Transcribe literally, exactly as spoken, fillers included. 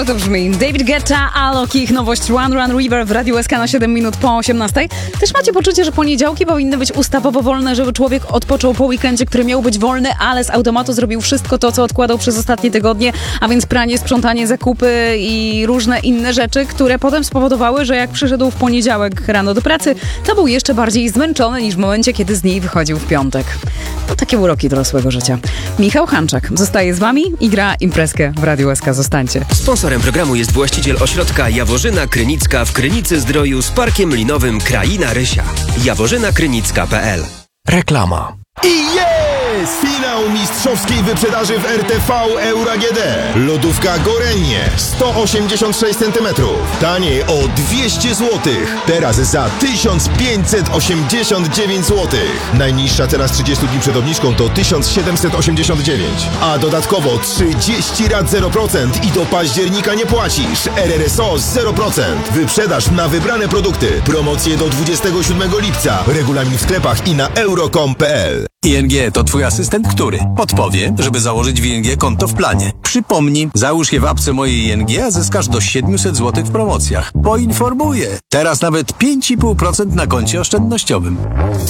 Dobrze to brzmi. David Guetta, Alok, ich nowość Run Run River w Radiu S K na siedem minut po osiemnastej. Też macie poczucie, że poniedziałki powinny być ustawowo wolne, żeby człowiek odpoczął po weekendzie, który miał być wolny, ale z automatu zrobił wszystko to, co odkładał przez ostatnie tygodnie, a więc pranie, sprzątanie, zakupy i różne inne rzeczy, które potem spowodowały, że jak przyszedł w poniedziałek rano do pracy, to był jeszcze bardziej zmęczony niż w momencie, kiedy z niej wychodził w piątek. No takie uroki dorosłego życia. Michał Hanczak zostaje z wami i gra imprezkę w Radiu S K. Zostańcie. Sponsorem programu jest właściciel ośrodka Jaworzyna Krynicka w Krynicy Zdroju z parkiem linowym Kraina Rysia. jaworzyna krynicka kropka p l. Reklama. I jest! Finał mistrzowskiej wyprzedaży w R T V Euro A G D. Lodówka Gorenie sto osiemdziesiąt sześć centymetrów. Taniej o dwieście złotych. Teraz za tysiąc pięćset osiemdziesiąt dziewięć złotych. Najniższa cena z trzydziestu dni przed obniżką to tysiąc siedemset osiemdziesiąt dziewięć. A dodatkowo trzydzieści rat zero procent i do października nie płacisz. R R S O zero procent. Wyprzedaż na wybrane produkty. Promocje do dwudziestego siódmego lipca. Regulamin w sklepach i na euro kropka com kropka p l. I N G to twój asystent, który podpowie, żeby założyć w I N G konto w planie. Przypomni, załóż je w apce mojej I N G, a zyskasz do siedemset złotych w promocjach. Poinformuję. Teraz nawet pięć i pół procent na koncie oszczędnościowym.